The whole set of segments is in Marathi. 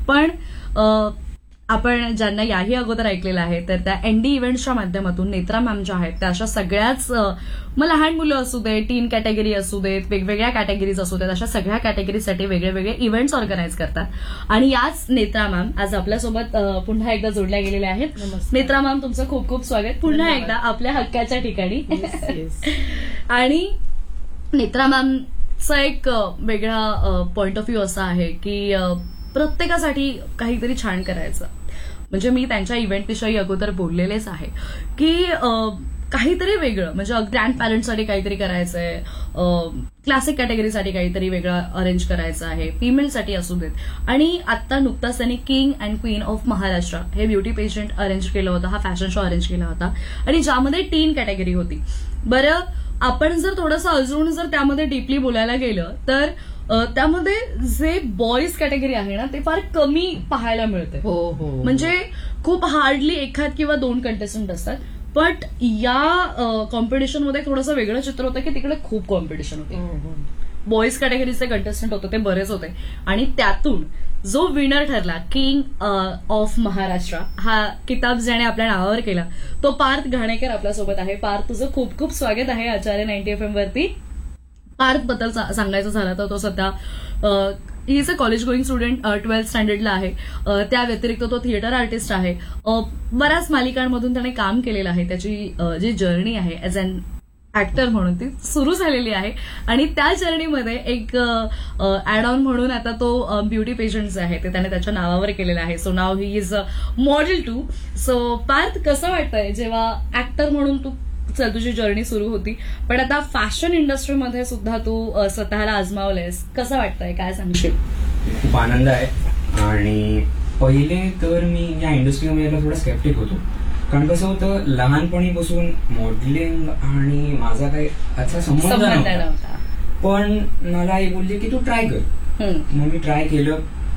पण आपण ज्यांना याही अगोदर ऐकलेलं आहे तर त्या एनडी इव्हेंट्सच्या माध्यमातून नेत्रा मॅम ज्या आहेत त्या अशा सगळ्याच मग लहान मुलं असू देत, टीन कॅटेगरी असू देत, वेगवेगळ्या कॅटेगरीज असू देत, अशा सगळ्या कॅटेगरीसाठी वेगळे वेगळे इव्हेंट्स ऑर्गनाईज करतात. आणि याच नेत्रा मॅम आज आपल्यासोबत पुन्हा एकदा जोडल्या गेलेल्या आहेत. नेत्रा मॅम, तुमचं खूप खूप स्वागत पुन्हा एकदा आपल्या हक्काच्या ठिकाणी. आणि नेत्रा मॅमचा एक वेगळा पॉइंट ऑफ व्ह्यू असा आहे की प्रत्येकासाठी काहीतरी छान करायचं. म्हणजे मी त्यांच्या इव्हेंटविषयी अगोदर बोललेलेच आहे की काहीतरी वेगळं, म्हणजे ग्रँड पॅरेंट्ससाठी काहीतरी करायचंय, क्लासिक कॅटेगरीसाठी काहीतरी वेगळं अरेंज करायचं आहे, फिमेलसाठी असू देत. आणि आता नुकताच त्यांनी king and queen of Maharashtra हे ब्युटी पेजंट अरेंज केलं होतं, हा फॅशन शो अरेंज केला होता आणि ज्यामध्ये टीन कॅटेगरी होती. बरं, आपण जर थोडंसं अजून जर त्यामध्ये डीपली बोलायला गेलं तर त्यामध्ये जे बॉईज कॅटेगरी आहे ना ते फार कमी पाहायला मिळते. म्हणजे खूप हार्डली एखाद किंवा दोन कंटेस्टंट असतात. बट या कॉम्पिटिशनमध्ये थोडंसं वेगळं चित्र होतं की तिकडे खूप कॉम्पिटिशन होते. बॉईज कॅटेगरीचे कंटेस्टंट होते ते बरेच होते आणि त्यातून जो विनर ठरला किंग ऑफ महाराष्ट्र हा किताब ज्याने आपल्या नावावर केला तो पार्थ घाणेकर आपल्यासोबत आहे. पार्थ, तुझं खूप खूप स्वागत आहे आचार्य 90 FM वरती. पार्थ बद्दल सांगायचं झालं तर तो सध्या he is a college going student, 12th स्टँडर्डला आहे. त्या व्यतिरिक्त तो थिएटर आर्टिस्ट आहे. बऱ्याच मालिकांमधून त्याने काम केलेलं आहे. त्याची जी जर्नी आहे ऍज अन ऍक्टर म्हणून ती सुरू झालेली आहे आणि त्या जर्नीमध्ये एक ऍड ऑन म्हणून आता तो ब्युटी पेजंट जे आहे ते त्याने त्याच्या नावावर केलेलं आहे. So now he is model to. So Parth, कसं वाटतंय जेव्हा ऍक्टर म्हणून तू तुझी जर्नी सुरू होती पण आता फॅशन इंडस्ट्रीमध्ये सुद्धा तू स्वतःला आजमावलंयस, कसं वाटतंय, काय सांगशील? खूप आनंद आहे. आणि पहिले तर मी या इंडस्ट्रीमध्ये यायला थोडा स्केप्टिक होतो, कारण कसं होतं लहानपणीपासून मॉडेलिंग आणि माझा काही अच्छा संबंध नव्हता. पण मला आई बोलली की तू ट्राय कर. मग मी ट्राय केलं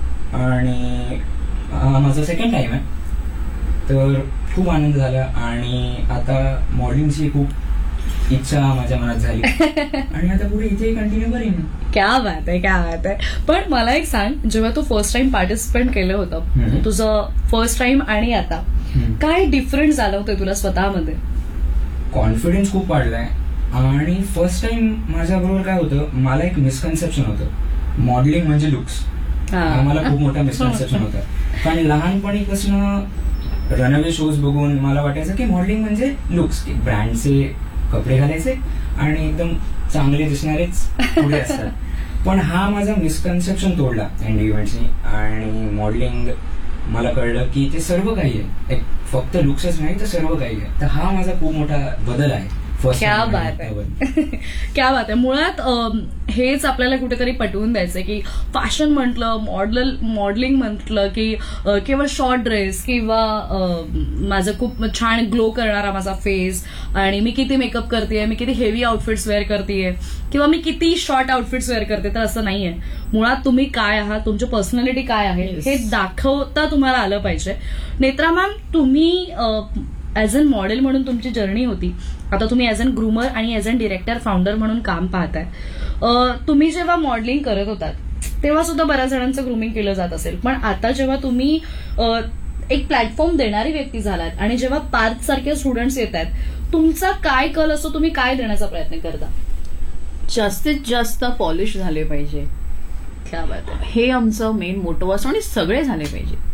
आणि माझा सेकंड टाइम आहे तर खूप आनंद झाला. आणि आता मॉडेलिंगची खूप इच्छा माझ्या मनात झाली आणि आता पुढे इथे कंटिन्यू करेन. क्या बात आहे, क्या बात आहे. पण मला एक सांग, जेव्हा तू फर्स्ट टाइम पार्टिसिपेट केलं होतं, तुझं फर्स्ट टाइम आणि आता काय डिफरन्स जाणवतोय तुला स्वतःमध्ये? कॉन्फिडन्स खूप वाढलाय. आणि फर्स्ट टाइम माझ्याबरोबर काय होतं, मला एक मिसकन्सेप्शन होतं मॉडेलिंग म्हणजे लुक्स. मला खूप मोठा मिसकन्सेप्शन होता, कारण लहानपणीपासून रनअवे शोज बघून मला वाटायचं की मॉडेलिंग म्हणजे लुक्स, ब्रँडचे कपडे घालायचे आणि एकदम चांगले दिसणारेच पुढे असतात. पण हा माझा मिसकन्सेप्शन तोडला एनडी इव्हेंट्सनी आणि मॉडेलिंग मला कळलं की ते सर्व काही आहे, फक्त लुक्सच नाही तर सर्व काही आहे. तर हा माझा खूप मोठा बदल आहे. क्या बात आहे, क्या बात आहे. मुळात हेच आपल्याला कुठेतरी पटवून द्यायचं की फॅशन म्हटलं, मॉडेलिंग म्हटलं की केवळ शॉर्ट ड्रेस किंवा माझं खूप छान ग्लो करणारा माझा फेस आणि मी किती मेकअप करतेय, मी किती हेवी आउटफिट्स वेअर करतेय किंवा मी किती शॉर्ट आउटफिट्स वेअर करते, तर असं नाहीये. मुळात तुम्ही काय आहात, तुमची पर्सनॅलिटी काय आहे हे दाखवता तुम्हाला आलं पाहिजे. नेत्रा मॅम, तुम्ही ऍज अन मॉडेल म्हणून तुमची जर्नी होती, आता तुम्ही ऍज अन ग्रूमर आणि ऍज अन डिरेक्टर फाउंडर म्हणून काम पाहताय. तुम्ही जेव्हा मॉडेलिंग करत होतात तेव्हा सुद्धा बऱ्याच जणांचं ग्रूमिंग केलं जात असेल, पण आता जेव्हा तुम्ही एक प्लॅटफॉर्म देणारी व्यक्ती झालात आणि जेव्हा पार्थ सारखे स्टुडंट्स येत आहेत, तुमचा काय कल असतो, तुम्ही काय देण्याचा प्रयत्न करता? जास्तीत जास्त पॉलिश झाले पाहिजे, हे आमचं मेन मोटो असतो आणि सगळे झाले पाहिजे.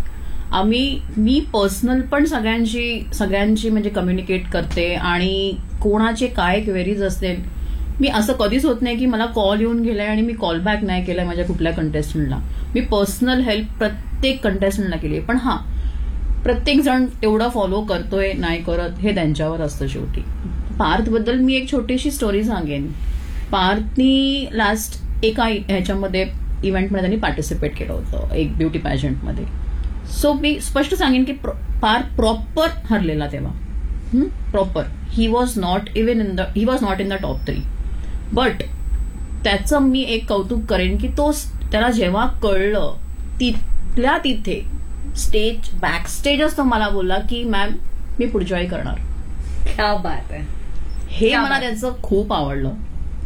मी पर्सनल पण सगळ्यांची म्हणजे कम्युनिकेट करते आणि कोणाचे काय क्वेरीज असतील, मी असं कधीच होत नाही की मला कॉल येऊन गेलाय आणि मी कॉल बॅक नाही केलाय माझ्या कुठल्या कंटेस्टंटला. मी पर्सनल हेल्प प्रत्येक कंटेस्टंटला केली. पण हा, प्रत्येक जण तेवढं फॉलो करतोय नाही करत हे त्यांच्यावर असतं शेवटी. पार्थबद्दल मी एक छोटीशी स्टोरी सांगेन. पार्थनी लास्ट एका ह्याच्यामध्ये इव्हेंटमध्ये त्यांनी पार्टिसिपेट केलं होतं, एक ब्युटी पॅजंटमध्ये. सो मी स्पष्ट सांगेन की पार्थ प्रॉपर हरलेला तेव्हा, proper. He was not in the top 3. But त्याचं मी एक कौतुक करेन की त्याला जेव्हा कळलं तिथल्या तिथे स्टेज बॅकस्टेजच तो मला बोलला की मॅम मी पुढच्या वेळी करणार. क्या बात आहे. हे मला त्याचं खूप आवडलं.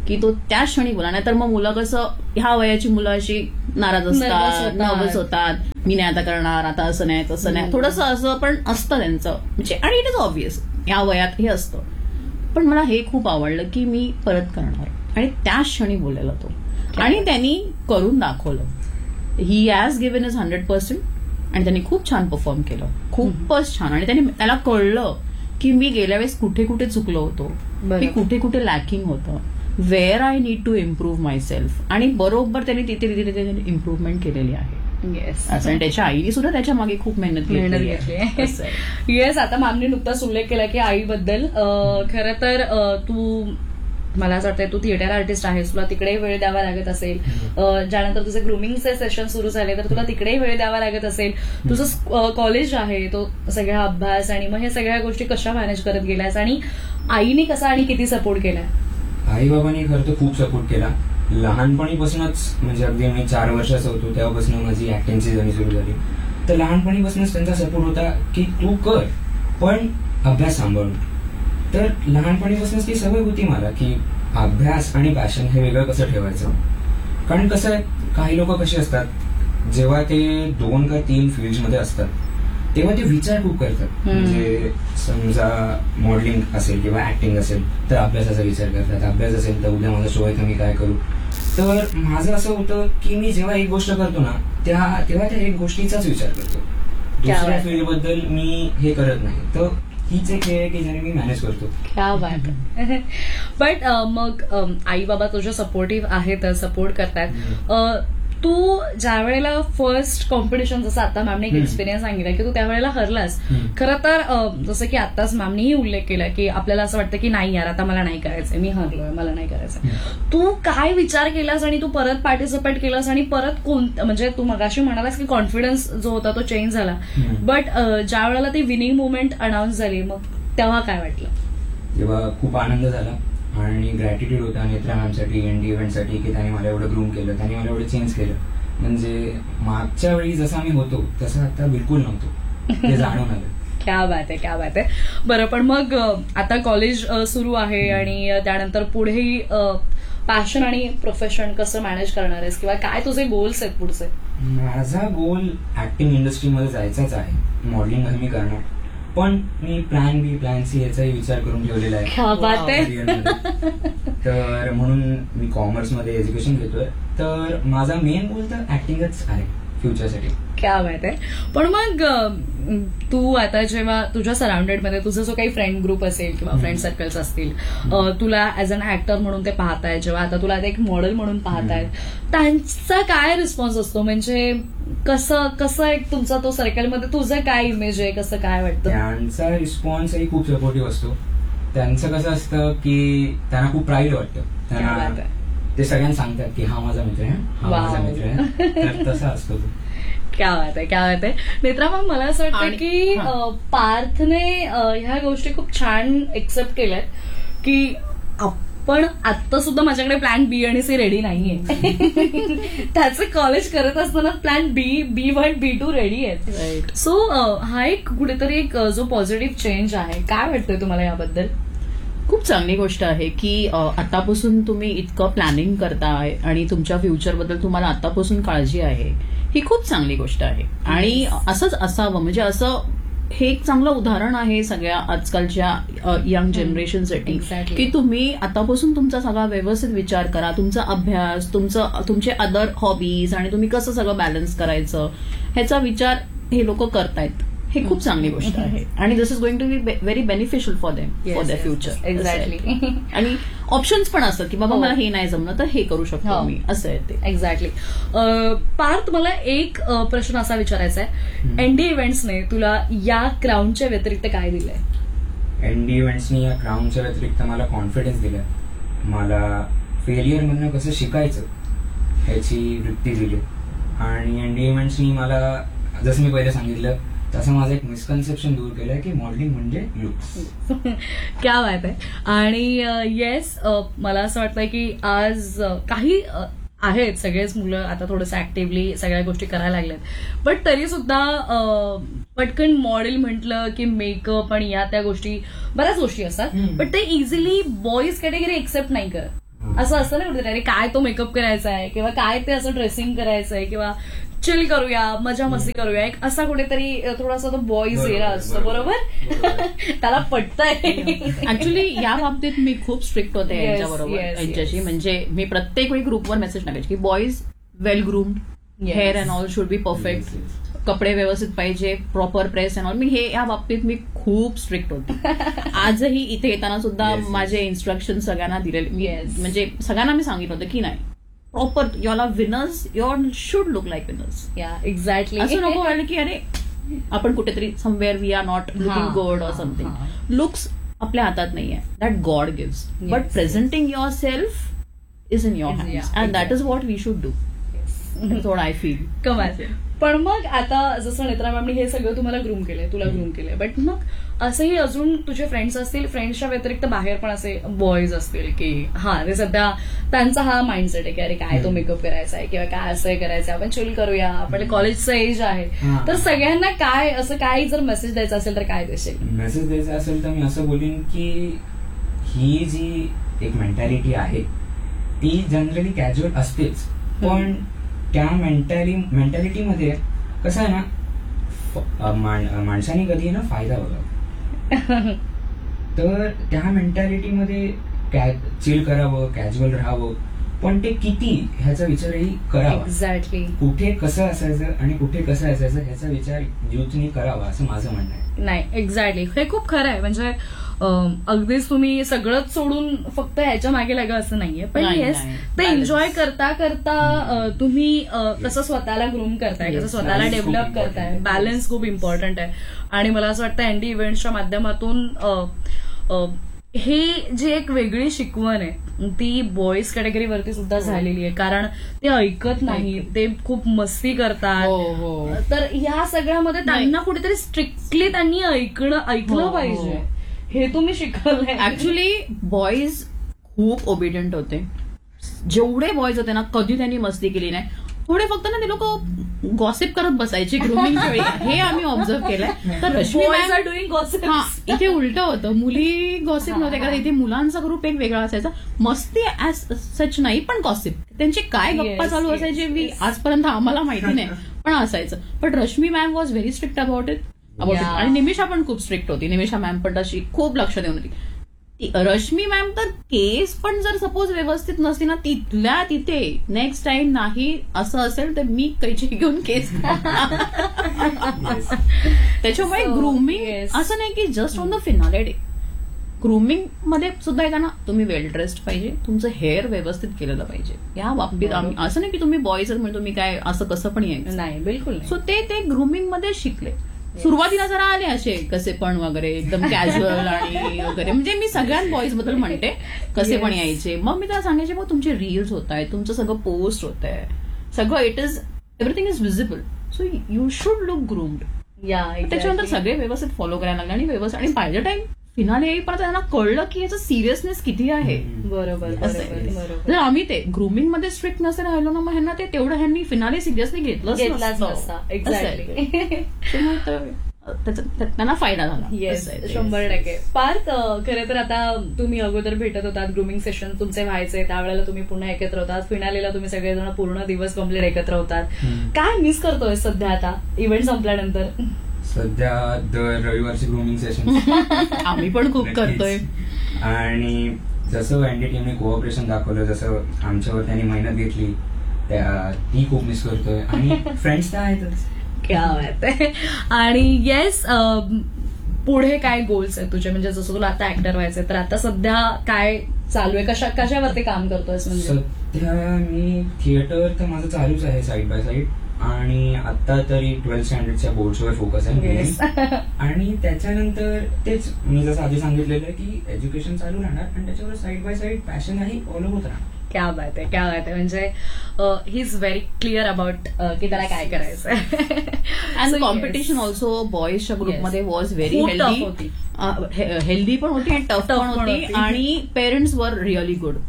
की तो त्याच क्षणी बोला. नाहीतर मग मुलं कसं ह्या वयाची मुलं अशी नाराज असतात, नर्वस होतात, मी नाही आता करणार, आता असं नाही तसं नाही, थोडंसं असं पण असतं त्यांचं म्हणजे. आणि इट इज ऑब्विस ह्या वयात हे असतं. पण मला हे खूप आवडलं की मी परत करणार आणि त्याच क्षणी बोललेला तो, आणि त्यांनी करून दाखवलं. ही हॅज गिव्हन इज 100% आणि त्यांनी खूप छान परफॉर्म केलं, खूपच छान. आणि त्याला कळलं की मी गेल्या वेळेस कुठे कुठे चुकलो होतो, की कुठे कुठे लॅकिंग होतं, wear I need to improve my self. आणि बरोबर त्यांनी तिथे इम्प्रूव्हमेंट केलेली आहे. येस. आणि त्याच्या आईने सुद्धा त्याच्या मागे खूप मेहनत घेतली. येस. आता मॅमने नुकताच उल्लेख केला की आईबद्दल. खरं तर तू, मला असं वाटतं तू थिएटर आर्टिस्ट आहेस, तुला तिकडेही वेळ द्यावा लागत असेल. ज्यानंतर तुझे ग्रुमिंगचे सेशन सुरू झाले तर तुला तिकडेही वेळ द्यावा लागत असेल. तुझं कॉलेज आहे, तो सगळा अभ्यास, आणि मग हे सगळ्या गोष्टी कशा मॅनेज करत गेल्यास, आणि आईने कसा आणि किती सपोर्ट केलाय? आई बाबांनी खरं तर खूप सपोर्ट केला लहानपणीपासूनच. म्हणजे अगदी मी 4 वर्षाचा होतो तेव्हापासून माझी ऍक्टिंगची जर्नी सुरू झाली. तर लहानपणीपासूनच त्यांचा सपोर्ट होता की तू कर, पण अभ्यास सांभाळून. तर लहानपणीपासूनच ती सवय होती मला की अभ्यास आणि पॅशन हे वेगळं कसं ठेवायचं. कारण कसं आहे, काही लोक कसे असतात, जेव्हा ते 2 का 3 फील्डमध्ये असतात तेव्हा ते विचार खूप करतात. म्हणजे समजा मॉडेलिंग असेल किंवा ऍक्टिंग असेल तर अभ्यासाचा विचार करतात, अभ्यास असेल तर उद्या माझा शो आहे तर मी काय करू. तर माझं असं होतं की मी जेव्हा एक गोष्ट करतो ना तेव्हा त्या एक गोष्टीचाच विचार करतो, दुसऱ्या फील्डबद्दल मी हे करत नाही. तर हीच एक हे आहे की ज्याने मी मॅनेज करतो. क्या बात. बट मग आई बाबा तुझे सपोर्टिव्ह आहेत, सपोर्ट करतात. तू ज्या वेळेला फर्स्ट कॉम्पिटिशन, जसं आता मॅमने एक एक्सपिरियन्स सांगितला की तू त्यावेळेला हरलास. खरं तर जसं की आताच मॅमनेही उल्लेख केला की आपल्याला असं वाटतं की नाही यार आता मला नाही करायचंय, मी हरलोय, मला नाही करायचंय. तू काय विचार केलास आणि तू परत पार्टिसिपेट केलास, आणि परत म्हणजे तू मगाशी म्हणालास की कॉन्फिडन्स जो होता तो चेंज झाला, बट ज्या वेळेला ती विनिंग मुवमेंट अनाऊन्स झाली मग तेव्हा काय वाटलं? तेव्हा खूप आनंद झाला आणि ग्रॅटिट्यूड होता नेत्रा मॅमसाठी, एनडी इव्हेंटसाठी की त्यांनी मला एवढं ग्रूम केलं, त्यांनी मला एवढं चेंज केलं. म्हणजे मागच्या वेळी जसं आम्ही होतो तसं आता बिलकुल नव्हतो, ते जाणून आलं. क्या बात आहे, क्या बात आहे. बरं, पण मग आता कॉलेज सुरू आहे आणि त्यानंतर पुढेही पॅशन आणि प्रोफेशन कसं मॅनेज करणार आहेस, किंवा काय तुझे गोल्स आहेत पुढचे? माझा गोल ऍक्टिंग इंडस्ट्रीमध्ये जायचाच आहे, मॉडेलिंग मी करणार. पण मी प्लॅन बी प्लॅन सी याचाही विचार करून ठेवलेला आहे. क्या बात आहे. तर म्हणून मी कॉमर्समध्ये एज्युकेशन घेतोय. तर माझा मेन गोल तर ऍक्टिंगच आहे फ्युचरसाठी. क्या बात आहे. पण मग तू आता जेव्हा तुझ्या सराउंडेडमध्ये तुझा जो काही फ्रेंड ग्रुप असेल किंवा फ्रेंड सर्कल्स असतील, तुला ऍज अन ऍक्टर म्हणून ते पाहतायत, जेव्हा आता तुला एक मॉडेल म्हणून पाहतायत, त्यांचा काय रिस्पॉन्स असतो? म्हणजे कसं एक तुमचा तो सर्कलमध्ये तुझं काय इमेज आहे, कसं काय वाटतं? त्यांचा रिस्पॉन्सही खूप सपोर्टिव्ह असतो. त्यांचं कसं असतं की त्यांना खूप प्राईड वाटतं, त्यांना ते सगळ्यांना सांगतात की हा माझा मित्र आहे, हा माझा मित्र आहे. तर तसा असतो तो. क्या बात आहे, क्या बात आहे. नेत्रा मॅम, मला असं वाटतं की पार्थने ह्या गोष्टी खूप छान एक्सेप्ट केल्यात की पण आता सुद्धा माझ्याकडे प्लॅन बी आणि सी रेडी नाहीये. त्याचं कॉलेज करत असताना प्लॅन B1 B2 रेडी आहेत. सो हा एक कुठेतरी एक जो पॉझिटिव्ह चेंज आहे, काय वाटतंय तुम्हाला याबद्दल? खूप चांगली गोष्ट आहे की आतापासून तुम्ही इतकं प्लॅनिंग करताय आणि तुमच्या फ्युचरबद्दल तुम्हाला आतापासून काळजी आहे, ही खूप चांगली गोष्ट आहे. आणि असंच असावं, म्हणजे असं हे एक चांगलं उदाहरण आहे सगळ्या आजकालच्या यंग जनरेशनसाठी की तुम्ही आतापासून तुमचा सगळा व्यवस्थित विचार करा, तुमचा अभ्यास, तुमचे अदर हॉबीज आणि तुम्ही कसं सगळं बॅलन्स करायचं ह्याचा विचार हे लोक करतायत. हे खूप चांगली गोष्ट आहे आणि दिस is going to be very beneficial for them, for their future. Exactly. आणि ऑप्शन्स पण असतात की बाबा मला हे नाही जमलं तर हे करू शकतो मी, असं आहे ते. एक्झॅक्टली. पार्थ, मला एक प्रश्न असा विचारायचा आहे, एनडी इव्हेंट्सने तुला या क्राऊनच्या व्यतिरिक्त काय दिलंय? एनडी इव्हेंट्सनी या क्राऊनच्या व्यतिरिक्त मला कॉन्फिडन्स दिलाय, मला फेलियर मधनं कसं शिकायचं ह्याची वृत्ती दिली. आणि एनडी इव्हेंट्सनी मला, जसं मी पहिले सांगितलं तसं, माझं एक मिसकन्सेप्शन दूर केलंय की मॉडेलिंग म्हणजे लुक्स. क्या बात आहे. आणि येस, मला असं वाटतंय की आज काही आहेत सगळेच मुलं आता थोडंसं ऍक्टिव्हली सगळ्या गोष्टी करायला लागल्यात, बट तरी सुद्धा पटकन मॉडेल म्हटलं की मेकअप आणि या त्या गोष्टी, बऱ्याच गोष्टी असतात, बट ते इझिली बॉईज कॅटेगरी एक्सेप्ट नाही करत. असं असतं ना कुठेतरी, अरे काय तो मेकअप करायचा आहे किंवा काय ते असं ड्रेसिंग करायचं आहे किंवा चिल करूया, मजा मस्ती करूया, एक असा कुठेतरी थोडासा तो बॉईज एरा असतो, बरोबर? त्याला पटतंय. ऍक्च्युली या बाबतीत मी खूप स्ट्रिक्ट होते Yes, यांच्याबरोबर, yes, यांच्याशी. yes. म्हणजे मी प्रत्येक वेळी ग्रुपवर मेसेज टाकायचे की boys well groomed, Yes. Hair and all should be perfect, Yes, yes. कपडे व्यवस्थित पाहिजे, प्रॉपर प्रेस अँड ऑल. मी हे या बाबतीत मी खूप स्ट्रिक्ट होते. आजही इथे येताना सुद्धा Yes, yes. माझे इन्स्ट्रक्शन सगळ्यांना दिलेले. Yes. म्हणजे सगळ्यांना मी सांगितलं होतं की नाही, proper your winners, your should look like winners. या एक्झॅक्टली. असं नको व्हायला की अरे आपण कुठेतरी somewhere we R not looking good or something. Looks आपल्या हातात नाहीये, that God gives, but Yes, presenting your self is in your hands and that is what we should do. थोडं आय फील. कमाल. पण मग आता जसं नेत्रा मॅमनी हे सगळं तुम्हाला ग्रूम केलंय, तुला ग्रूम केलंय, बट मग असंही अजून तुझे फ्रेंड्स असतील, फ्रेंड्सच्या व्यतिरिक्त बाहेर पण असे बॉयज असतील की हा ते सध्या त्यांचा हा माइंडसेट आहे की अरे काय तो मेकअप करायचा आहे किंवा काय असं करायचं आहे, आपण चिल करूया, आपल्या कॉलेजचं एज आहे. हा. तर सगळ्यांना काय असं काय जर मेसेज द्यायचा असेल तर काय देशील? मेसेज द्यायचा असेल तर मी असं बोलीन की ही जी एक मेंटॅलिटी आहे ती जनरली कॅज्युअल असतेच, पण त्या मेंटॅलिटीमध्ये कसं आहे ना, माणसाने कधी ना फायदा बघावा. तर त्या मेंटॅलिटीमध्ये चिल करावं, कॅज्युअल राहावं, पण ते किती ह्याचा विचारही करावा. एक्झॅक्टली. कुठे कसं असायचं आणि कुठे कसं असायचं ह्याचा विचार युथनी करावा असं माझं म्हणणं आहे. नाही, एक्झॅक्टली, हे खूप खरं आहे. म्हणजे अगदीच तुम्ही सगळंच सोडून फक्त ह्याच्या मागे लागा असं नाहीये, पण नाही, येस नाही. ते Balance. एन्जॉय करता करता तुम्ही कसं स्वतःला ग्रूम करताय, कसं Yes, स्वतःला balance खूप डेव्हलप important करताय, आहे. बॅलन्स खूप इम्पॉर्टंट आहे. आणि मला असं वाटतं एनडी इव्हेंट्सच्या माध्यमातून हे जी एक वेगळी शिकवण आहे ती बॉईज कॅटेगरीवरती सुद्धा झालेली आहे, कारण ते ऐकत नाही, ते खूप मस्ती करतात. हो. तर ह्या सगळ्यामध्ये त्यांना कुठेतरी स्ट्रिक्टली त्यांनी ऐकलं हो, पाहिजे, हे तुम्ही शिकवलंय. ऍक्च्युली बॉईज खूप ओबिडियंट होते. जेवढे बॉईज होते ना, कधी त्यांनी मस्ती केली नाही. थोडे फक्त ना ते लोक गॉसिप करत बसायचे ग्रूमिंगच्या वेळी, हे आम्ही ऑब्झर्व केलंय. तर Rashmi Boys ma'am are doing gossip. हा, इथे उलट होतं, मुली गॉसिप नव्हते करत, इथे मुलांचा ग्रुप एक वेगळा असायचा. मस्ती ऍज सच नाही, पण गॉसिप, त्यांचे काय गप्पा Yes, चालू yes, असायचे मी yes. आजपर्यंत आम्हाला माहिती नाही, पण असायचं. पण Rashmi ma'am was very strict about it. Yeah. आणि निमिषा पण खूप स्ट्रिक्ट होती. निमिषा मॅम पण तशी खूप लक्ष देऊन होती. रश्मी मॅम तर केस पण जर सपोज व्यवस्थित नसती ना, तिथल्या तिथे नेक्स्ट टाइम नाही असं असेल तर मी कैची घेऊन केस त्याच्यामुळे So, ग्रूमिंग yes. असं नाही की just on the finale day. Grooming मध्ये सुद्धा येताना तुम्ही वेल ड्रेस्ड पाहिजे, तुमचं हेअर व्यवस्थित केलेलं पाहिजे. या बाबतीत आम्ही असं नाही की तुम्ही बॉईज म्हणजे तुम्ही काय असं कसं पण यायचं. नाही, बिलकुल नाही. सो ते ग्रूमिंग मध्ये शिकले. सुरुवातीला जरा आले असे कसे पण वगैरे एकदम कॅज्युअल आणि वगैरे, म्हणजे मी सगळ्यात बॉईज बद्दल म्हणते कसे पण यायचे. मग मी त्याला सांगायचे मग तुमचे रील्स होत आहेत, तुमचं सगळं पोस्ट होत आहे, सगळं everything is visible, so you should look groomed. या त्याच्यानंतर सगळे व्यवस्थित फॉलो करायला लागले आणि व्यवस्थित, आणि पाहिजे टाइम फिनाले येईपर्यंत त्यांना कळलं की याचं सिरियसनेस किती आहे. बरोबर असं आहे. बरोबर. जर आम्ही ते ग्रूमिंग मध्ये स्ट्रिक्ट नसे राहिलो ना, मग ह्यांना ते तेवढं ह्यांनी फिनाले सिरियसली घेतलंच घेतलाच नसतं. नसता. असं आहे एक्झॅक्टली. ते. त्यामुळे तर त्यांना फायदा झाला. येस, असं आहे ते. 100%. पार्थ, खरं तर आता तुम्ही अगोदर भेटत होतात, ग्रूमिंग सेशन तुमचे व्हायचे, त्यावेळेला तुम्ही पुन्हा एकत्र होतात, फिनालेला तुम्ही सगळेजण पूर्ण दिवस कम्प्लीट एकत्र होतात. काय मिस करतोय सध्या आता इव्हेंट संपल्यानंतर? सध्या दर रविवारची ग्रूमिंग सेशन आम्ही पण खूप करतोय. आणि जसं एनडी टीमने कोऑपरेशन दाखवलं, जसं आमच्यावर त्यांनी मेहनत घेतली, ती खूप मिस करतोय. आणि फ्रेंड्स तर आहेतच. क्या बात आहे. आणि येस, पुढे काय गोल्स आहेत तुझे? म्हणजे जसं तुला आता ऍक्टर व्हायचंय, तर आता सध्या काय चालू आहे, कशावरती काम करतोयस? म्हणजे सध्या मी थिएटर तर माझं चालूच आहे साईड बाय साईड, आणि आता तरी 12th स्टँडर्डच्या बोर्ड्सवर फोकस आहे. Yes. आणि त्याच्यानंतर तेच मी जसं आधी सांगितलेलं आहे की एज्युकेशन चालू राहणार, आणि त्याच्यावर साईड बाय साईड पॅशनही फॉलो होत राहणार. क्या बात आहे, क्या बात आहे. म्हणजे he is very clear about की त्याला काय करायचंय. अँड कॉम्पिटिशन ऑल्सो बॉईजच्या ग्रुपमध्ये वॉज व्हेरी खूप tough हेल्दी. होती. हेल्दी पण होती आणि टफ पण होती, होती. आणि पेरेंट्स वर रिअली गुड. या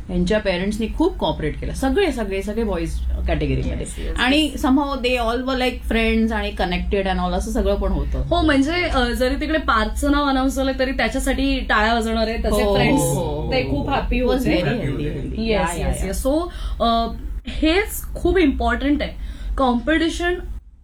यांच्या पेरेंट्सनी खूप कॉपरेट केलं, सगळे सगळे सगळे बॉईज कॅटेगरीमध्ये. Yes, yes, आणि somehow they all were like friends आणि कनेक्टेड अँड ऑल असं सगळं पण होतं. हो, म्हणजे जरी तिकडे पार्थचं नाव अनाऊन्स झालं तरी त्याच्यासाठी टाळ्या वाजवणारे तसे हो, फ्रेंड्स हो, ते खूप हॅपी was होते. very healthy. Yes yes yes. So हेच खूप इम्पॉर्टंट आहे. कॉम्पिटिशन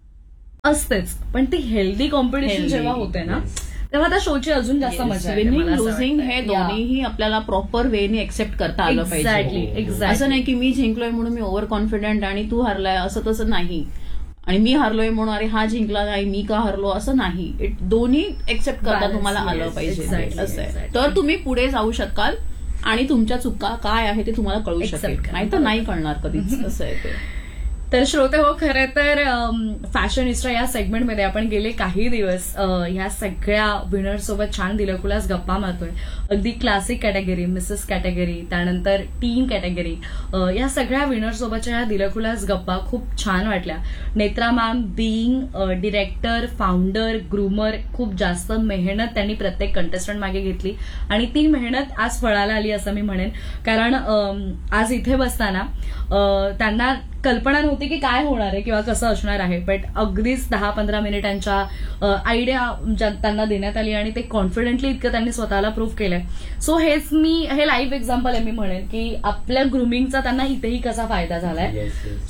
असतेच, पण ती हेल्दी कॉम्पिटिशन Healthy. जेव्हा होते ना तेव्हा त्या शोची अजून जास्त मजा येते. विनिंग मला असं लुझिंग वाटतं. हे दोन्हीही आपल्याला प्रॉपर वेने एक्सेप्ट करता आलं Exactly, पाहिजे. exactly. असं नाही की मी जिंकलोय म्हणून मी ओव्हर कॉन्फिडंट आणि तू हरलाय असं तसं नाही, आणि मी हारलोय म्हणून अरे हा जिंकला नाही मी का हरलो असं नाही. दोन्ही एक्सेप्ट करता Balance, तुम्हाला आलं yes, पाहिजे. exactly, असं आहे. exactly. तर तुम्ही पुढे जाऊ शकाल आणि तुमच्या चुका काय आहे ते तुम्हाला कळू Accept शकेल, करा. नाही तर नाही कळणार कधीच. असं आहे ते. तर श्रोते हो, खरं तर फॅशनिस्टा या सेगमेंटमध्ये आपण गेले काही दिवस ह्या सगळ्या विनर सोबत छान दिलखुलास गप्पा मारतोय. अगदी क्लासिक कॅटेगरी, मिसेस कॅटेगरी, त्यानंतर टीन कॅटेगरी, या सगळ्या विनर सोबतच्या ह्या दिलखुलास गप्पा खूप छान वाटल्या. Netra ma'am being director, founder, groomer, खूप जास्त मेहनत त्यांनी प्रत्येक कंटेस्टंट मागे घेतली आणि ती मेहनत आज फळाला आली असं मी म्हणेन. कारण आज इथे बसताना त्यांना कल्पना नव्हती की काय होणार आहे किंवा कसं असणार आहे, बट अगदीच 10-15 मिनिटांच्या आयडिया त्यांना देण्यात आली आणि ते कॉन्फिडेंटली इतकं त्यांनी स्वतःला प्रूव्ह केलंय. सो हे लाईव्ह एक्झाम्पल आहे मी म्हणेन की आपल्या ग्रुमिंगचा त्यांना इथेही कसा फायदा झालाय.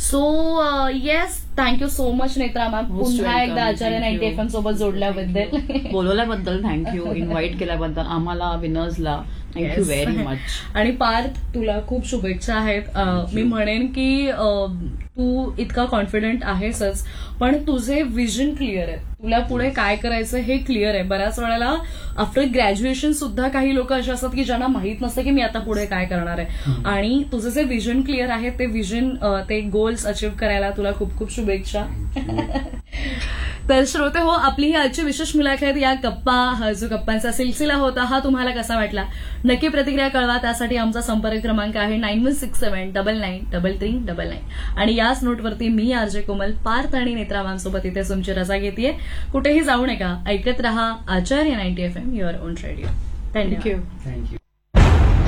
So yes, thank you so much Netra ma'am, Most पुन्हा welcome. एकदा आचार्य Thank you. 90 FM सोबत जोडल्याबद्दल. बोलवल्याबद्दल थँक्यू, इन्व्हाइट केल्याबद्दल आम्हाला विनर्सला थँक्यू Yes. Very much. आणि पार्थ, तुला खूप शुभेच्छा आहेत. मी म्हणेन की तू इतका कॉन्फिडंट आहेसच, पण तुझे विजन क्लिअर आहे. तुला पुढे काय करायचं हे क्लिअर आहे. बऱ्याच वेळेला आफ्टर ग्रॅज्युएशन सुद्धा काही लोक असे असतात की ज्यांना माहित नसतं की मी आता पुढे काय करणार आहे, आणि तुझं जे विजन क्लिअर आहे ते विजन, ते गोल्स अचीव्ह करायला तुला खूप खूप शुभेच्छा. तर श्रोते हो, आपली ही आजची विशेष मुलाखत, या गप्पा, हा जो गप्पांचा सिलसिला होता, हा तुम्हाला कसा वाटला नक्की प्रतिक्रिया कळवा. त्यासाठी आमचा संपर्क क्रमांक आहे 9167993399. आणि याच नोटवरती मी आरजे कोमल, पार्थ आणि नेत्रा मॅम सोबत इथे तुमची रजा घेतेय. कुठेही जाऊ नका, ऐकत रहा आचार्य 90 FM, युअर ओन रेडिओ. धन्यवाद. थँक्यू. थँक्यू.